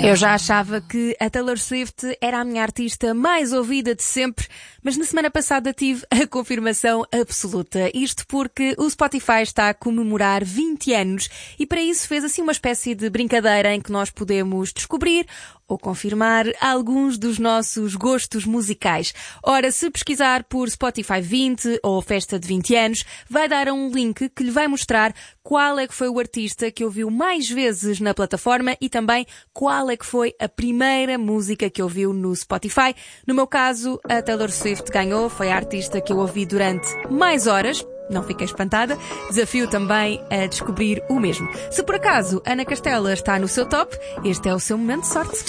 Eu já achava que a Taylor Swift era a minha artista mais ouvida de sempre, mas na semana passada tive a confirmação absoluta. Isto porque o Spotify está a comemorar 20 anos e para isso fez assim uma espécie de brincadeira em que nós podemos descobrir ou confirmar alguns dos nossos gostos musicais. Ora, se pesquisar por Spotify 20 ou Festa de 20 anos, vai dar a um link que lhe vai mostrar qual é que foi o artista que ouviu mais vezes na plataforma e também qual é que foi a primeira música que ouviu no Spotify. No meu caso, a Taylor Swift ganhou, foi a artista que eu ouvi durante mais horas. Não fiquei espantada. Desafio também a descobrir o mesmo. Se por acaso Ana Castela está no seu top, este é o seu momento de sorte.